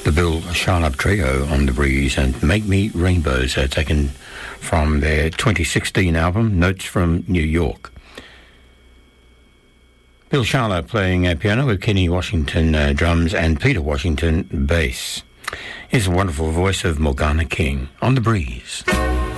The Bill Charlap Trio on The Breeze and Make Me Rainbows, taken from their 2016 album, Notes from New York. Bill Charlap playing piano with Kenny Washington drums and Peter Washington bass. Here's a wonderful voice of Morgana King on The Breeze.